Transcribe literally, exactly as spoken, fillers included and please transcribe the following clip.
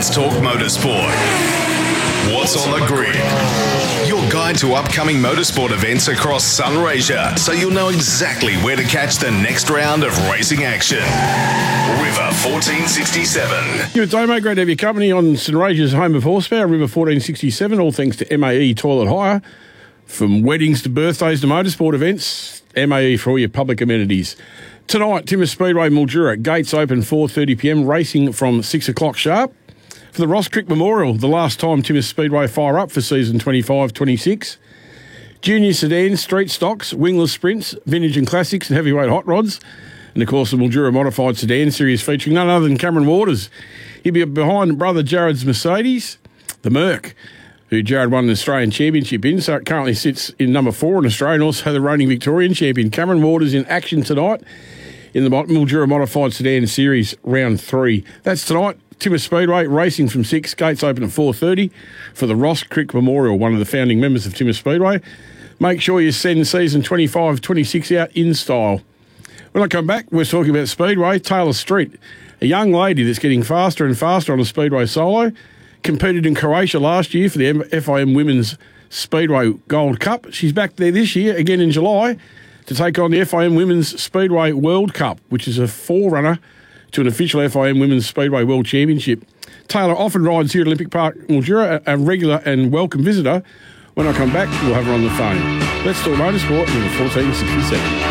Let's talk motorsport. What's on the grid? Your guide to upcoming motorsport events across Sunraysia, so you'll know exactly where to catch the next round of racing action. River fourteen sixty-seven. Good day, mate. Great to have your company on Sunraysia's home of horsepower, River fourteen sixty-seven, all thanks to M A E Toilet Hire. From weddings to birthdays to motorsport events, M A E for all your public amenities. Tonight, Timmer Speedway, Mildura. Gates open four thirty p m, racing from six o'clock sharp. For the Ross Crick Memorial, the last time Timmer Speedway fire up for season twenty-five twenty-six. Junior sedans, street stocks, wingless sprints, vintage and classics and heavyweight hot rods. And of course, the Mildura Modified Sedan Series featuring none other than Cameron Waters. He'll be behind brother Jared's Mercedes, the Merc, who Jared won an Australian Championship in, so it currently sits in number four in Australia, and also the reigning Victorian champion. Cameron Waters in action tonight in the Mildura Modified Sedan Series round three. That's tonight. Timmer Speedway racing from six, gates open at four thirty for the Ross Crick Memorial, one of the founding members of Timmer Speedway. Make sure you send season twenty-five twenty-six out in style. When I come back, we're talking about Speedway. Taylor Street, a young lady that's getting faster and faster on a Speedway solo, competed in Croatia last year for the F I M Women's Speedway Gold Cup. She's back there this year, again in July, to take on the F I M Women's Speedway World Cup, which is a forerunner to an official F I M Women's Speedway World Championship. Taylor often rides here at Olympic Park, Mildura, a regular and welcome visitor. When I come back, we'll have her on the phone. Let's talk motorsport in fourteen sixty-seven.